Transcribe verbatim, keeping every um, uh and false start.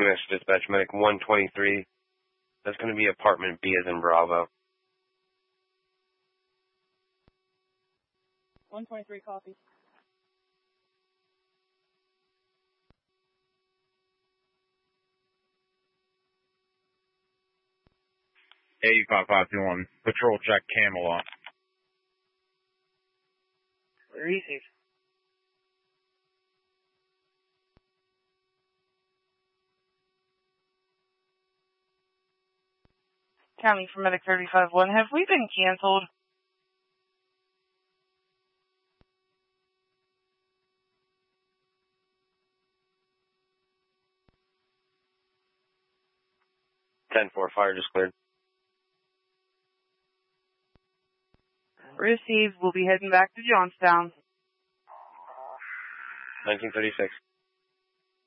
Next dispatch, medic one twenty-three. That's going to be apartment B as in Bravo. one twenty-three, copy. eight five five two one, Patrol Jack Camelot. Receive. County for medic thirty-five one, have we been canceled? ten four, fire just cleared. Received. We'll be heading back to Johnstown. nineteen thirty-six.